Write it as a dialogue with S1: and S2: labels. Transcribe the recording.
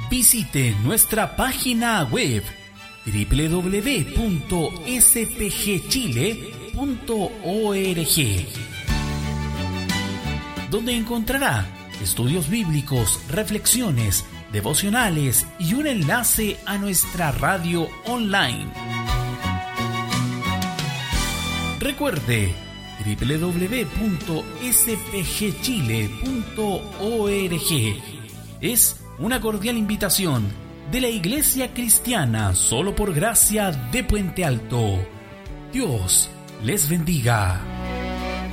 S1: Visite nuestra página web www.spgchile.org, donde encontrará estudios bíblicos, reflexiones, devocionales y un enlace a nuestra radio online. Recuerde, www.spgchile.org es una cordial invitación de la Iglesia Cristiana Solo por Gracia de Puente Alto. Dios les bendiga.